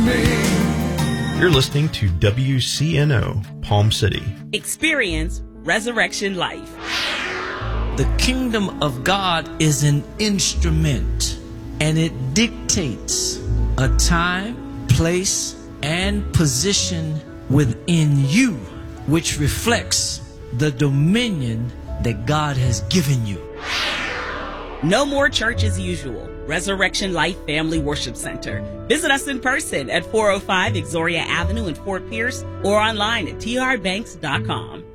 me. You're listening to WCNO, Palm City. Experience Resurrection Life. The kingdom of God is an instrument, and it dictates a time, place, and position within you, which reflects the dominion that God has given you. No more church as usual. Resurrection Life Family Worship Center. Visit us in person at 405 Exoria Avenue in Fort Pierce or online at trbanks.com.